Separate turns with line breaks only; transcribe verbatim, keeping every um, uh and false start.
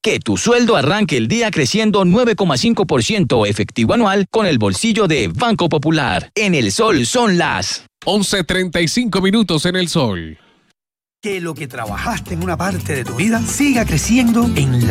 Que tu sueldo arranque el día creciendo nueve coma cinco por ciento efectivo anual con el bolsillo de Banco Popular. En El Sol son las
once treinta y cinco minutos en El Sol.
Que lo que trabajaste en una parte de tu vida siga creciendo en la